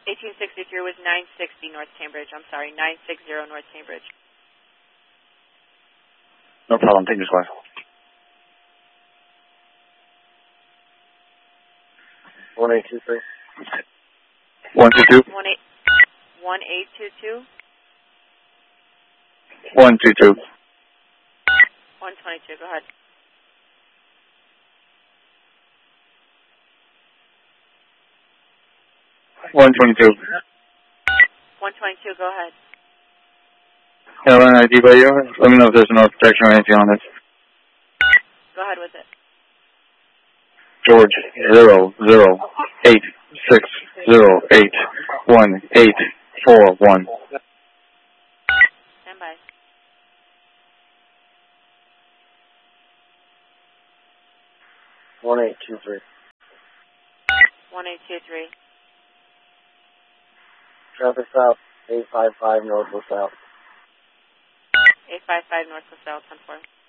1863 was 960 North Cambridge. I'm sorry, 960 North Cambridge. No problem. Take this class. 1823. 122. 1822. 122. 122. Go ahead. 122. 122. Go ahead. Can I run an ID by you? Let me know if there's no protection or anything on this. Go ahead with it. George 00860811841. Stand by. One 1823. 1823. Traffic stop 855 Northwest South. 855 Northwest South 10-4.